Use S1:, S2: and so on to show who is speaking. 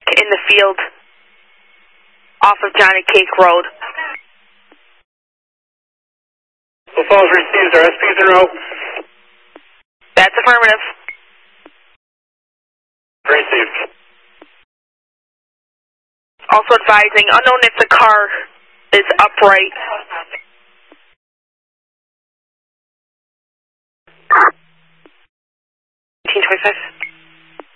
S1: in the field off of Johnny Cake Road.
S2: Full Falls received. Our SP's en route.
S1: That's affirmative.
S2: Received.
S1: Also advising, unknown if the car is upright. $18.25.